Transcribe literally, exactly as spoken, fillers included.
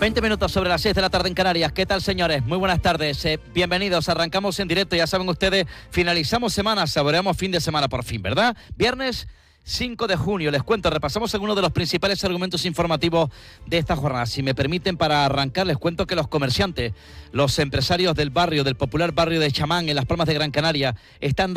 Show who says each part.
Speaker 1: veinte minutos sobre las seis de la tarde en Canarias. ¿Qué tal, señores? Muy buenas tardes. Eh, bienvenidos. Arrancamos en directo. Ya saben ustedes, finalizamos semana, saboreamos fin de semana por fin, ¿verdad? Viernes cinco de junio. Les cuento, repasamos algunos de los principales argumentos informativos de esta jornada. Si me permiten, para arrancar, les cuento que los comerciantes, los empresarios del barrio, del popular barrio de Chamán, en Las Palmas de Gran Canaria, están